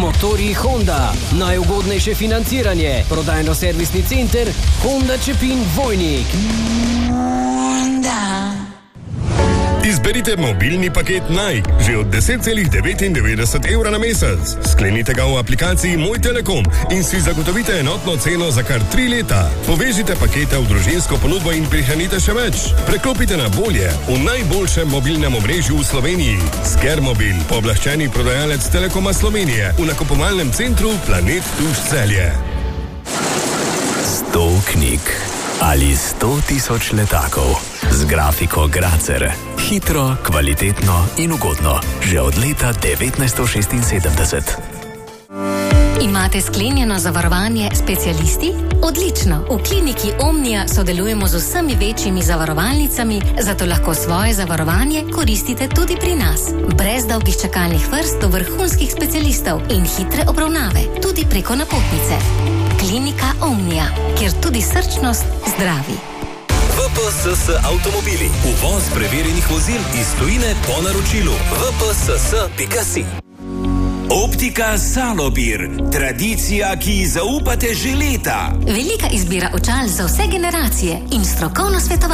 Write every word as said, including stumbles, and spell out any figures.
Motorji Honda, najugodnejše financiranje, prodajno-servisni center Honda Čepin Vojnik. Honda. Izberite mobilni paket Naj, že od deset celih devetindevetdeset evra na mesec. Sklenite ga v aplikaciji Moj Telekom in si zagotovite enotno ceno za kar tri leta. Povežite pakete v družinsko ponudbo in prihranite še več. Preklopite na bolje v najboljšem mobilnem omrežju v Sloveniji. Skermobil, pooblaščeni prodajalec Telekoma Slovenije v nakupovalnem centru Planet Tuš Celje. Sto knjig ali sto tisoč letakov z grafiko Gracer. Hitro, kvalitetno in ugodno. Že od leta devetnajststo šestinsedemdeset. Imate sklenjeno zavarovanje specialisti? Odlično! V kliniki Omnia sodelujemo z vsemi večjimi zavarovalnicami, zato lahko svoje zavarovanje koristite tudi pri nas. Brez dolgih čakalnih vrst do vrhunskih specialistov in hitre obravnave, tudi preko napotnice. Klinika Omnia, kjer tudi srčnost zdravi. V P S S avtomobili. Uvoz preverjenih vozil iz tujine po naročilu. v p s s pika si. Optika Salobir. Tradicija, ki ji zaupate že leta. Velika izbira očal za vse generacije in strokovno svetovanje.